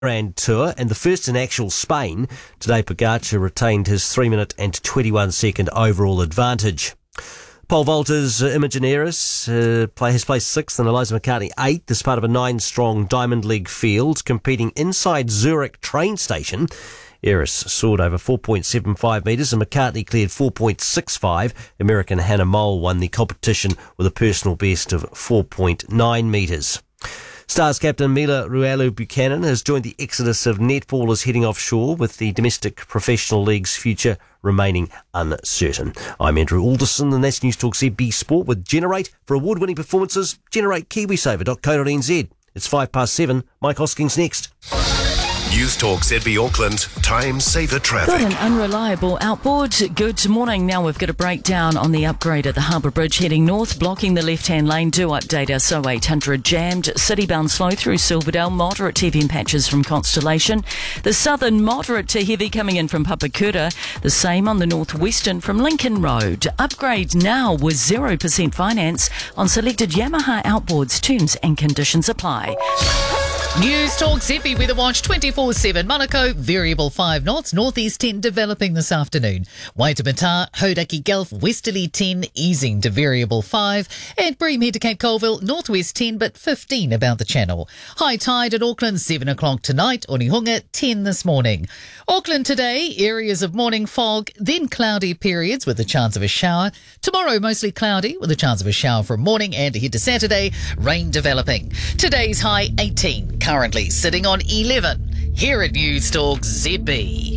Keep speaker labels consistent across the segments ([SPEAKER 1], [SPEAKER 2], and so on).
[SPEAKER 1] Grand Tour and the first in actual Spain. Today, Pogacar retained his 3-minute and 21-second overall advantage. Pole vaulters Imogen Eris has placed sixth and Eliza McCartney eighth as part of a 9-strong Diamond League field competing inside Zurich train station. Eris soared over 4.75 metres and McCartney cleared 4.65. American Hannah Mole won the competition with a personal best of 4.9 metres. Stars captain Mila Rualu-Buchanan has joined the exodus of netballers heading offshore, with the domestic professional league's future remaining uncertain. I'm Andrew Alderson, and that's News Talk ZB Sport with Generate. For award-winning performances, generate KiwiSaver.co.nz. It's 7:05. Mike Hoskins next.
[SPEAKER 2] News Talk ZB Auckland, time saver traffic.
[SPEAKER 3] Got an unreliable outboard. Good morning. Now we've got a breakdown on the upgrade at the Harbour Bridge heading north, blocking the left-hand lane. Do update us. So 800 jammed. City-bound slow through Silverdale. Moderate to heavy patches from Constellation. The southern moderate to heavy coming in from Papakura. The same on the northwestern from Lincoln Road. Upgrade now with 0% finance on selected Yamaha outboards. Terms and conditions apply.
[SPEAKER 4] News Talk Zippy with a watch 24/7. Manukau, variable 5 knots, northeast 10 developing this afternoon. Waitemata, Hodaki Gulf, westerly 10 easing to variable 5. And Bream head to Cape Colville, northwest 10 but 15 about the channel. High tide at Auckland 7 o'clock tonight, Onehunga 10 this morning. Auckland today, areas of morning fog, then cloudy periods with a chance of a shower. Tomorrow mostly cloudy with a chance of a shower from morning, and ahead to Saturday, rain developing. Today's high 18. Currently sitting on 11 here at News Talk ZB.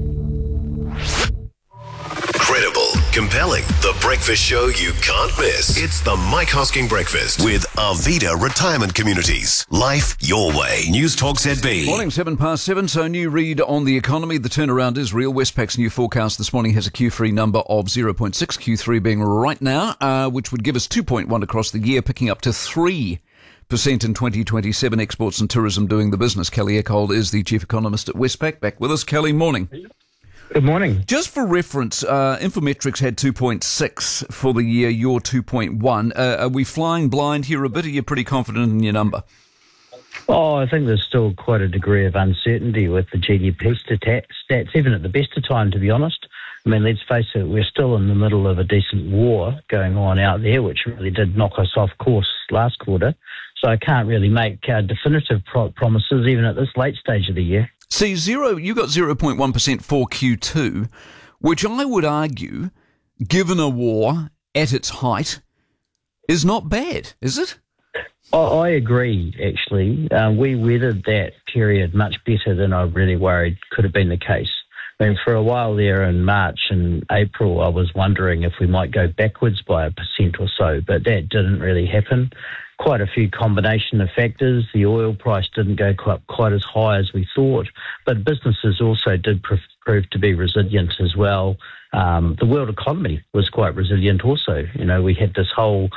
[SPEAKER 2] Credible, compelling, the breakfast show you can't miss. It's the Mike Hosking Breakfast with Arvida Retirement Communities. Life your way. News Talk ZB.
[SPEAKER 5] Morning, 7:07. So, new read on the economy. The turnaround is real. Westpac's new forecast this morning has a Q3 number of 0.6, Q3 being right now, which would give us 2.1 across the year, picking up to 3% in 2027. Exports and tourism doing the business. Kelly Eckhold is the chief economist at Westpac. Back with us, Kelly. Morning.
[SPEAKER 6] Good morning.
[SPEAKER 5] Just for reference, Infometrics had 2.6 for the year, your 2.1. Are we flying blind here a bit? Are you pretty confident in your number?
[SPEAKER 6] Oh, I think there's still quite a degree of uncertainty with the GDP stats, even at the best of time, to be honest. I mean, let's face it, we're still in the middle of a decent war going on out there, which really did knock us off course last quarter. So I can't really make definitive promises even at this late stage of the year.
[SPEAKER 5] See, you got 0.1% for Q2, which I would argue, given a war at its height, is not bad, is it?
[SPEAKER 6] I agree, actually. We weathered that period much better than I really worried could have been the case. I mean, for a while there in March and April, I was wondering if we might go backwards by 1% or so, but that didn't really happen. Quite a few combination of factors. The oil price didn't go quite as high as we thought, but businesses also did prove to be resilient as well. The world economy was quite resilient also. You know, we had this whole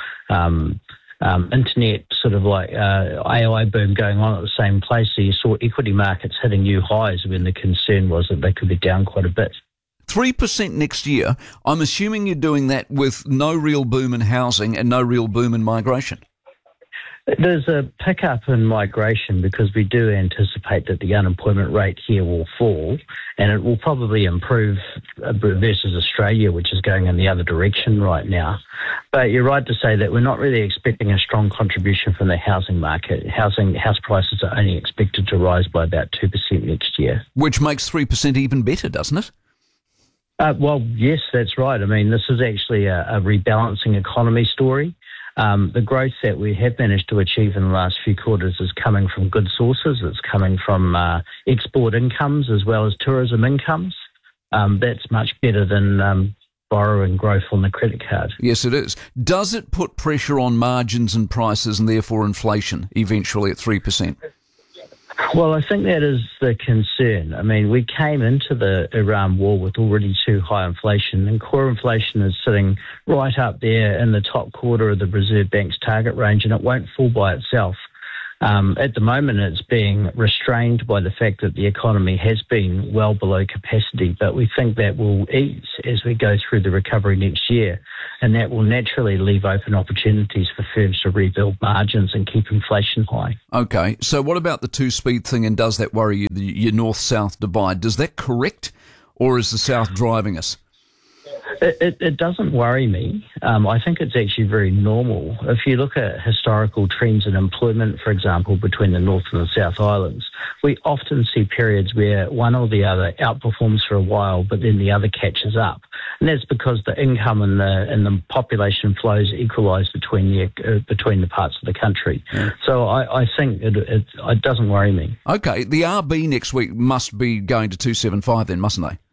[SPEAKER 6] internet sort of like AI boom going on at the same place. So you saw equity markets hitting new highs when the concern was that they could be down quite a bit.
[SPEAKER 5] 3% next year. I'm assuming you're doing that with no real boom in housing and no real boom in migration.
[SPEAKER 6] There's a pickup in migration because we do anticipate that the unemployment rate here will fall, and it will probably improve versus Australia, which is going in the other direction right now. But you're right to say that we're not really expecting a strong contribution from the housing market. House prices are only expected to rise by about 2% next year.
[SPEAKER 5] Which makes 3% even better, doesn't it?
[SPEAKER 6] Well, yes, that's right. I mean, this is actually a rebalancing economy story. The growth that we have managed to achieve in the last few quarters is coming from good sources. It's coming from export incomes as well as tourism incomes. That's much better than borrowing growth on the credit card.
[SPEAKER 5] Yes, it is. Does it put pressure on margins and prices and therefore inflation eventually at 3%?
[SPEAKER 6] Well, I think that is the concern. I mean, we came into the Iran war with already too high inflation, and core inflation is sitting right up there in the top quarter of the Reserve Bank's target range, and it won't fall by itself. At the moment, it's being restrained by the fact that the economy has been well below capacity, but we think that will ease as we go through the recovery next year, and that will naturally leave open opportunities for firms to rebuild margins and keep inflation high.
[SPEAKER 5] Okay, so what about the two-speed thing, and does that worry you, your north-south divide? Does that correct, or is the south driving us?
[SPEAKER 6] It doesn't worry me. I think it's actually very normal. If you look at historical trends in employment, for example, between the North and the South Islands, we often see periods where one or the other outperforms for a while, but then the other catches up. And that's because the income and the population flows equalise between the parts of the country. Yeah. So I think it doesn't worry me.
[SPEAKER 5] Okay, the RB next week must be going to 275 then, mustn't they?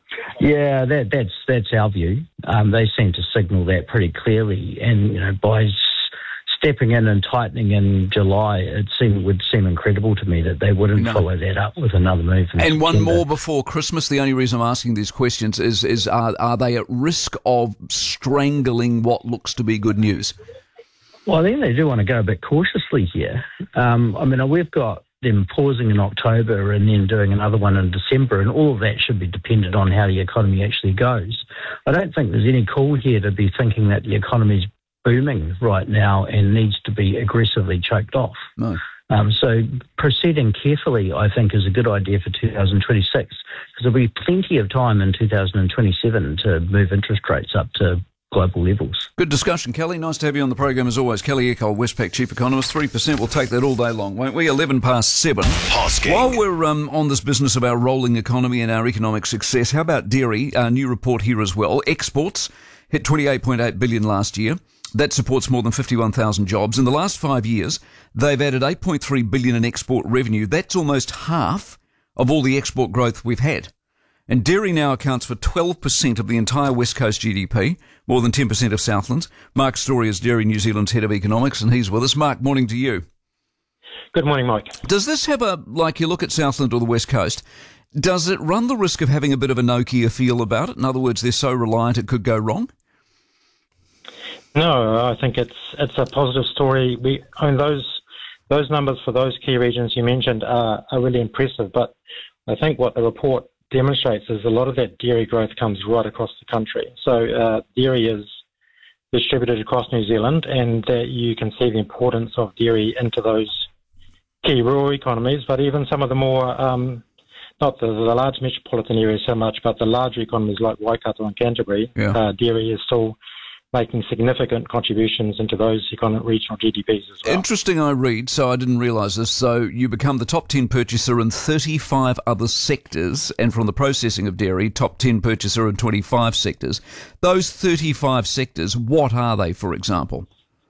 [SPEAKER 6] Yeah, that's our view. They seem to signal that pretty clearly, and by stepping in and tightening in July, would seem incredible to me that they wouldn't follow that up with another move.
[SPEAKER 5] And one more before Christmas. The only reason I'm asking these questions is are they at risk of strangling what looks to be good news?
[SPEAKER 6] Well, I think they do want to go a bit cautiously here. We've got them pausing in October and then doing another one in December, and all of that should be dependent on how the economy actually goes. I don't think there's any call here to be thinking that the economy's booming right now and needs to be aggressively choked off.
[SPEAKER 5] No.
[SPEAKER 6] So proceeding carefully, I think, is a good idea for 2026, because there'll be plenty of time in 2027 to move interest rates up to global levels.
[SPEAKER 5] Good discussion, Kelly. Nice to have you on the program as always. Kelly Ecole, Westpac Chief Economist. 3%, we'll take that all day long, won't we? 7:11.
[SPEAKER 2] Hosking.
[SPEAKER 5] While we're on this business of our rolling economy and our economic success, how about dairy? A new report here as well. Exports hit 28.8 billion last year. That supports more than 51,000 jobs. In the last 5 years, they've added 8.3 billion in export revenue. That's almost half of all the export growth we've had. And dairy now accounts for 12% of the entire West Coast GDP, more than 10% of Southlands. Mark Story is Dairy New Zealand's head of economics, and he's with us. Mark, morning to you.
[SPEAKER 7] Good morning, Mike.
[SPEAKER 5] Does this have like you look at Southland or the West Coast, does it run the risk of having a bit of a Nokia feel about it? In other words, they're so reliant it could go wrong?
[SPEAKER 7] No, I think it's a positive story. Those numbers for those key regions you mentioned are really impressive, but I think what the report demonstrates is a lot of that dairy growth comes right across the country. So dairy is distributed across New Zealand, and that you can see the importance of dairy into those key rural economies, but even some of the more, not the large metropolitan areas so much, but the larger economies like Waikato and Canterbury, dairy is still making significant contributions into those regional GDPs as well.
[SPEAKER 5] Interesting, I read, so I didn't realise this. So you become the top 10 purchaser in 35 other sectors, and from the processing of dairy, top 10 purchaser in 25 sectors. Those 35 sectors, what are they, for example?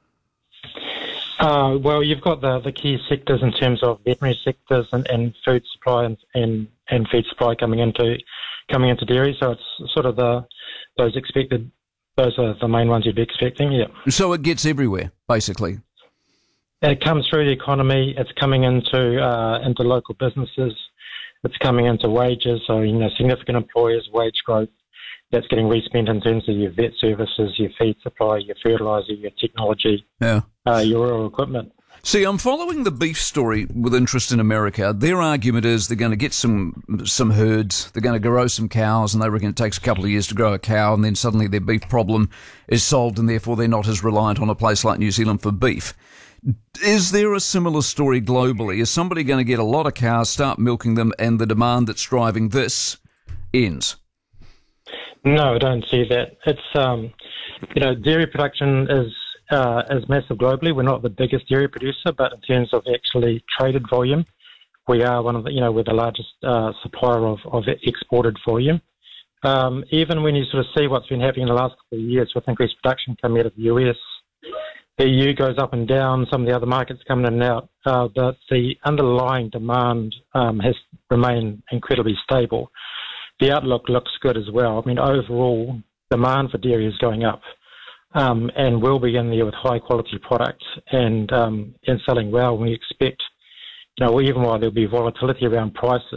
[SPEAKER 7] Well, you've got the key sectors in terms of veterinary sectors and food supply and feed supply coming into dairy. So it's sort of those are the main ones you'd be expecting, yeah.
[SPEAKER 5] So it gets everywhere, basically.
[SPEAKER 7] It comes through the economy. It's coming into local businesses. It's coming into wages. So, significant employers' wage growth that's getting respent in terms of your vet services, your feed supply, your fertiliser, your technology, your rural equipment.
[SPEAKER 5] See, I'm following the beef story with interest in America. Their argument is they're going to get some herds, they're going to grow some cows, and they reckon it takes a couple of years to grow a cow, and then suddenly their beef problem is solved, and therefore they're not as reliant on a place like New Zealand for beef. Is there a similar story globally? Is somebody going to get a lot of cows, start milking them, and the demand that's driving this ends?
[SPEAKER 7] No, I don't see that. It's, dairy production is massive globally. We're not the biggest dairy producer, but in terms of actually traded volume, we are one of we're the largest supplier of exported volume. Even when you sort of see what's been happening in the last couple of years with increased production coming out of the US, the EU goes up and down, some of the other markets coming in and out, but the underlying demand has remained incredibly stable. The outlook looks good as well. I mean, overall, demand for dairy is going up. And will be in there with high quality products and selling well. We expect, even while there'll be volatility around prices,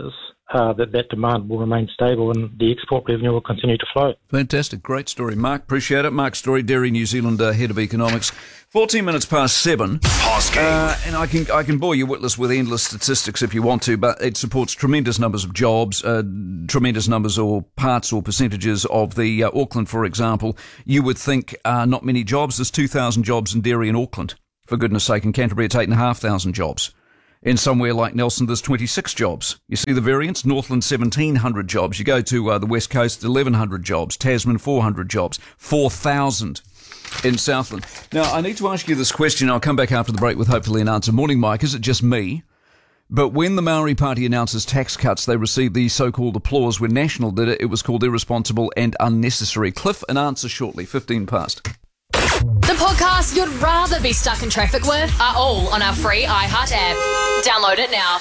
[SPEAKER 7] that demand will remain stable and the export revenue will continue to flow.
[SPEAKER 5] Fantastic. Great story, Mark. Appreciate it. Mark Story, Dairy New Zealand Head of Economics. 14 minutes past 7. And I can bore you witless with endless statistics if you want to, but it supports tremendous numbers of jobs, tremendous numbers or parts or percentages of the Auckland, for example. You would think not many jobs. There's 2,000 jobs in dairy in Auckland, for goodness sake. In Canterbury, it's 8,500 jobs. In somewhere like Nelson, there's 26 jobs. You see the variance? Northland, 1,700 jobs. You go to the West Coast, 1,100 jobs. Tasman, 400 jobs. 4,000 in Southland. Now, I need to ask you this question. I'll come back after the break with hopefully an answer. Morning, Mike. Is it just me? But when the Maori Party announces tax cuts, they receive the so-called applause. When National did it, it was called irresponsible and unnecessary. Cliff, an answer shortly. 15 past.
[SPEAKER 8] The podcasts you'd rather be stuck in traffic with are all on our free iHeart app. Download it now.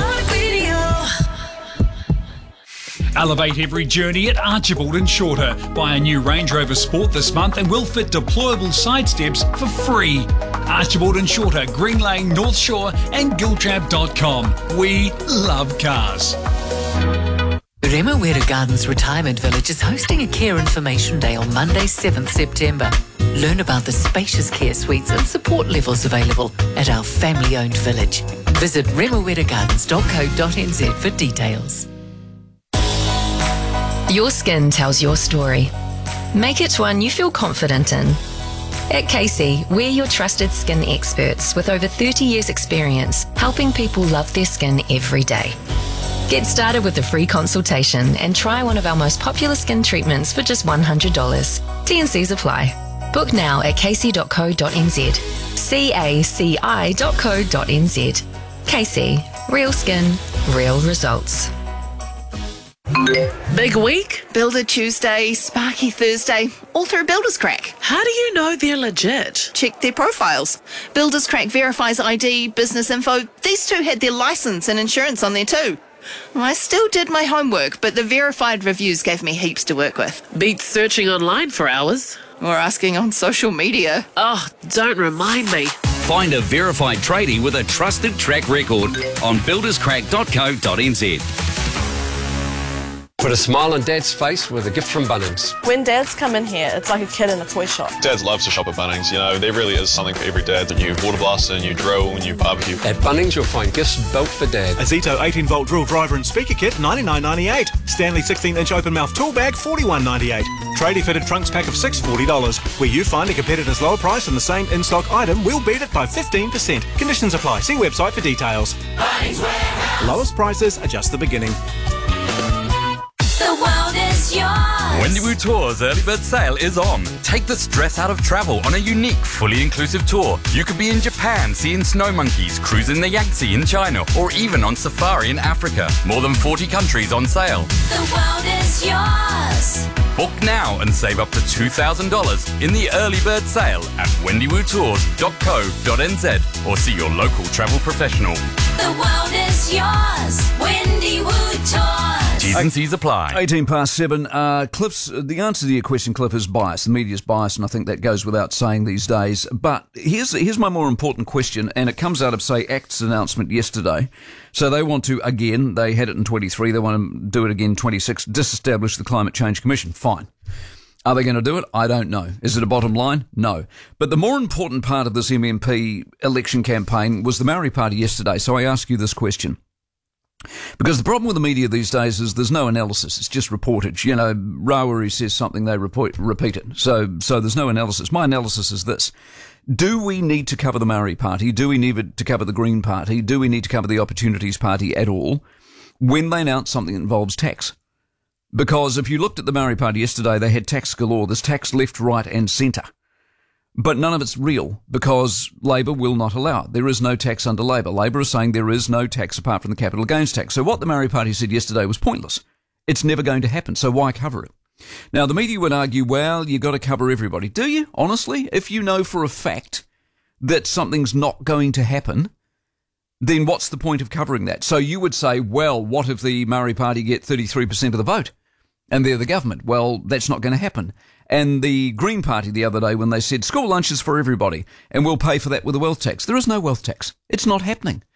[SPEAKER 9] Elevate every journey at Archibald and Shorter. Buy a new Range Rover Sport this month and we'll fit deployable side steps for free. Archibald and Shorter, Green Lane, North Shore and Giltrap.com. We love cars.
[SPEAKER 10] Remuera Gardens Retirement Village is hosting a Care Information Day on Monday, 7th September. Learn about the spacious care suites and support levels available at our family-owned village. Visit remueragardens.co.nz for details.
[SPEAKER 11] Your skin tells your story. Make it one you feel confident in. At Casey, we're your trusted skin experts with over 30 years experience helping people love their skin every day. Get started with a free consultation and try one of our most popular skin treatments for just $100. T&Cs apply. Book now at casey.co.nz. CACI.co.nz. Casey. Real skin, real results.
[SPEAKER 12] Big week, Builder Tuesday, Sparky Thursday, all through Builders Crack.
[SPEAKER 13] How do you know they're legit?
[SPEAKER 12] Check their profiles. Builders Crack verifies ID, business info. These two had their license and insurance on there too. I still did my homework, but the verified reviews gave me heaps to work with.
[SPEAKER 13] Beats searching online for hours.
[SPEAKER 12] Or asking on social media.
[SPEAKER 13] Oh, don't remind me.
[SPEAKER 14] Find a verified tradie with a trusted track record on builderscrack.co.nz.
[SPEAKER 15] Put a smile on Dad's face with a gift from Bunnings.
[SPEAKER 16] When dads come in here, it's like a kid in a toy shop.
[SPEAKER 17] Dads love to shop at Bunnings. You know, there really is something for every dad. A new water blaster, a new drill, a new barbecue.
[SPEAKER 15] At Bunnings, you'll find gifts built for Dad.
[SPEAKER 18] A Zito 18-volt drill driver and speaker kit, $99.98. Stanley 16-inch open-mouth tool bag, $41.98. Tradie fitted trunks pack of $6, $40. Where you find a competitor's lower price on the same in-stock item, we'll beat it by 15%. Conditions apply. See website for details.
[SPEAKER 19] Bunnings Warehouse.
[SPEAKER 18] Lowest prices are just the beginning.
[SPEAKER 19] The world is yours.
[SPEAKER 20] Wendiwoo Tours early bird sale is on. Take the stress out of travel on a unique, fully inclusive tour. You could be in Japan seeing snow monkeys, cruising the Yangtze in China, or even on safari in Africa. More than 40 countries on sale.
[SPEAKER 19] The world is yours.
[SPEAKER 20] Book now and save up to $2,000 in the early bird sale at wendiwootours.co.nz or see your local travel professional.
[SPEAKER 19] The world is yours. Wendiwoo Tours.
[SPEAKER 20] T's and C's apply.
[SPEAKER 5] 18 past 7. Cliff's, the answer to your question, Cliff, is bias. The media's biased, and I think that goes without saying these days. But here's my more important question, and it comes out of, say, ACT's announcement yesterday. So they want to, again, they had it in 23, they want to do it again in 26, disestablish the Climate Change Commission. Fine. Are they going to do it? I don't know. Is it a bottom line? No. But the more important part of this MMP election campaign was the Maori Party yesterday. So I ask you this question. Because the problem with the media these days is there's no analysis. It's just reportage. You know, Rawiri says something, they repeat it. So there's no analysis. My analysis is this. Do we need to cover the Maori Party? Do we need to cover the Green Party? Do we need to cover the Opportunities Party at all when they announce something that involves tax? Because if you looked at the Maori Party yesterday, they had tax galore. There's tax left, right and centre. But none of it's real because Labor will not allow it. There is no tax under Labor. Labor is saying there is no tax apart from the capital gains tax. So what the Maori Party said yesterday was pointless. It's never going to happen, so why cover it? Now, the media would argue, well, you've got to cover everybody. Do you? Honestly? If you know for a fact that something's not going to happen, then what's the point of covering that? So you would say, well, what if the Maori Party get 33% of the vote and they're the government? Well, that's not going to happen. And the Green Party the other day when they said school lunches for everybody and we'll pay for that with a wealth tax. There is no wealth tax. It's not happening.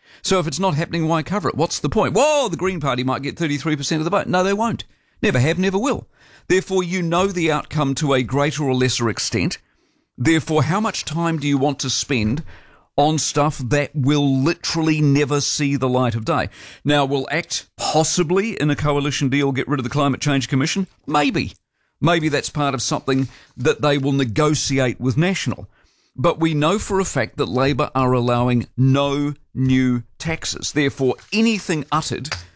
[SPEAKER 5] So if it's not happening, why cover it? What's the point? Whoa, the Green Party might get 33% of the vote. No, they won't. Never have, never will. Therefore, you know the outcome to a greater or lesser extent. Therefore, how much time do you want to spend on stuff that will literally never see the light of day? Now, will ACT possibly, in a coalition deal, get rid of the Climate Change Commission? Maybe. Maybe that's part of something that they will negotiate with National. But we know for a fact that Labour are allowing no new taxes. Therefore, anything uttered